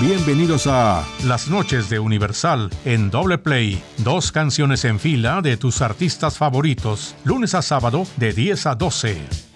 Bienvenidos a Las noches de Universal en doble play. 2 canciones en fila de tus artistas favoritos, lunes a sábado de 10 a 12.